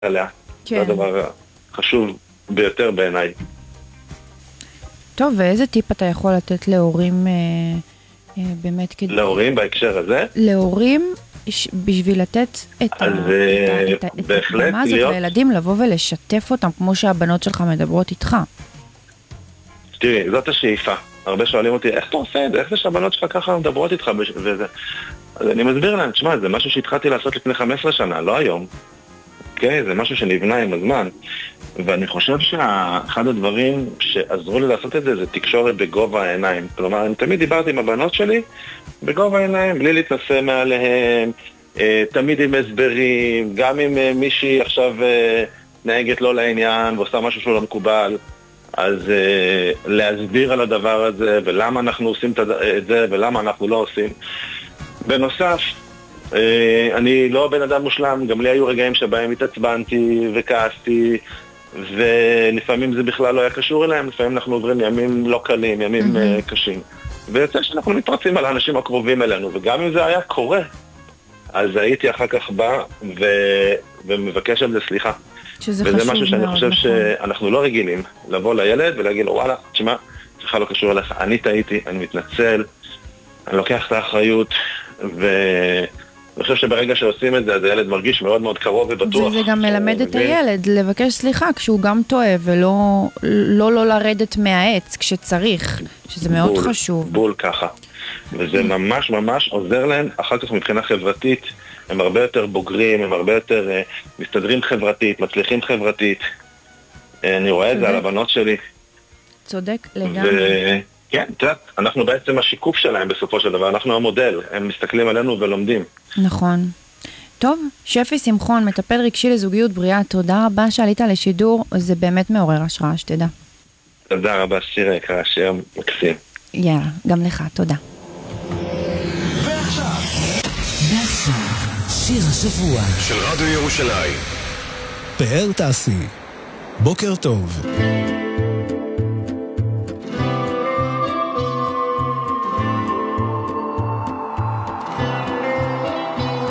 עליה. כן. זה הדבר חשוב ביותר בעיניי. טוב, ואיזה טיפ אתה יכול לתת להורים באמת כדי... להורים בהקשר הזה? להורים בשביל לתת את הבמה הזאת לילדים לבוא ולשתף אותם כמו שהבנות שלך מדברות איתך. תראי, זאת השאיפה. הרבה שואלים אותי, איך אתה עושה את זה? איך זה שהבנות שלך ככה מדברות איתך וזה? אז אני מסביר להם, תשמע, זה משהו שהתחלתי לעשות לפני 15 שנה, לא היום. אוקיי? זה משהו שנבנה עם הזמן. ואני חושב שאחד הדברים שעזרו לי לעשות את זה, זה תקשורת בגובה העיניים. כלומר, אני תמיד דיברתי עם הבנות שלי בגובה העיניים, בלי להתנסה מעליהם, תמיד עם הסברים, גם אם מישהי עכשיו נהגת לא לעניין ועושה משהו שהוא לא מקובל, אז להסביר על הדבר הזה ולמה אנחנו עושים את זה ולמה אנחנו לא עושים. בנוסף, אני לא בן אדם מושלם, גם לי היו רגעים שבהם התעצבנתי וכעסתי, ולפעמים זה בכלל לא היה קשור אליהם, לפעמים אנחנו עוברים ימים לא קלים, ימים קשים. ויוצא שאנחנו מתפרצים על האנשים הקרובים אלינו, וגם אם זה היה קורה, אז הייתי אחר כך בא ומבקש על זה סליחה. שזה חשוב מאוד. וזה משהו שאני חושב שאנחנו לא רגילים, לבוא לילד ולהגיד לו, וואלה, תשמע, זה לא קשור אליך, אני טעיתי, אני מתנצל, אני לוקח את האחריות, ואני חושב שברגע שעושים את זה, אז הילד מרגיש מאוד מאוד קרוב ובטוח. זה גם מלמד את הילד לבקש סליחה כשהוא גם טועה, ולא לא לרדת מהעץ כשצריך, שזה מאוד חשוב. בול ככה. וזה ממש ממש עוזר להם, אחר כך מבחינה חברתית, הם הרבה יותר בוגרים, הם הרבה יותר מסתדרים חברתית, מצליחים חברתית. אני רואה את זה על הבנות שלי. צודק לגמרי. כן, אנחנו בעצם השיקוף שלהם בסופו של דבר, אנחנו המודל, הם מסתכלים עלינו ולומדים. נכון. טוב, שפי שמחון, מטפל רגשי לזוגיות בריאה, תודה רבה שעלית לשידור, זה באמת מעורר השראה, שתדע. תודה רבה, שיר יקרה, שיר מקסים. יאללה, גם לך, תודה. ועכשיו, שיר השבוע של רדיו ירושלים. פאר תעשי, בוקר טוב.